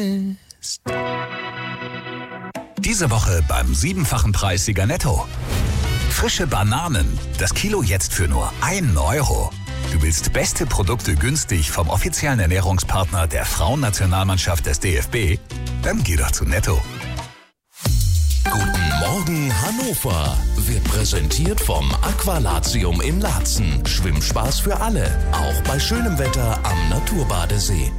Diese Woche beim 7-fachen Preissieger Netto. Frische Bananen, das Kilo jetzt für nur 1 Euro. Du willst beste Produkte günstig vom offiziellen Ernährungspartner der Frauennationalmannschaft des DFB? Dann geh doch zu Netto. Guten Morgen Hannover wird präsentiert vom Aqualatium in Laatzen. Schwimmspaß für alle, auch bei schönem Wetter am Naturbadesee.